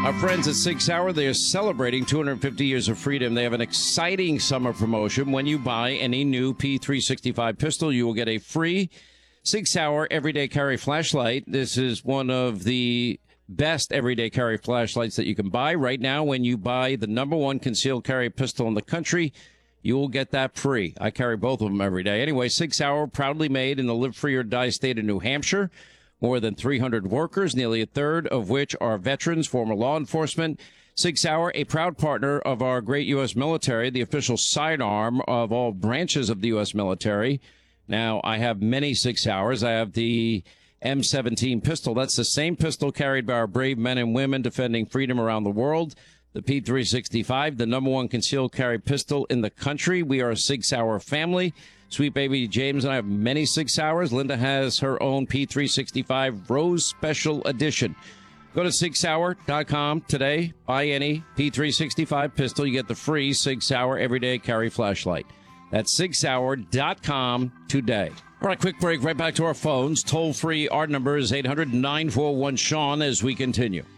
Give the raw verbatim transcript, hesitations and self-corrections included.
Our friends at Sig Sauer, they are celebrating two hundred fifty years of freedom. They have an exciting summer promotion. When you buy any new P three sixty-five pistol, you will get a free Sig Sauer everyday carry flashlight. This is one of the best everyday carry flashlights that you can buy. Right now, when you buy the number one concealed carry pistol in the country, you will get that free. I carry both of them every day. Anyway, Sig Sauer, proudly made in the Live Free or Die state of New Hampshire. More than three hundred workers, nearly a third of which are veterans, former law enforcement. Sig Sauer, a proud partner of our great U S military, the official sidearm of all branches of the U S military. Now, I have many Sig Sauers. I have the M seventeen pistol. That's the same pistol carried by our brave men and women defending freedom around the world. The P three sixty-five, the number one concealed carry pistol in the country. We are a Sig Sauer family. Sweet baby James and I have many Sig Sauers. Linda has her own P three sixty-five Rose Special Edition. Go to sig sauer dot com today. Buy any P three sixty-five pistol. You get the free Sig Sauer Everyday Carry Flashlight. That's sig sauer dot com today. All right, quick break. Right back to our phones. Toll-free. Our number is eight hundred, nine four one, S E A W N as we continue.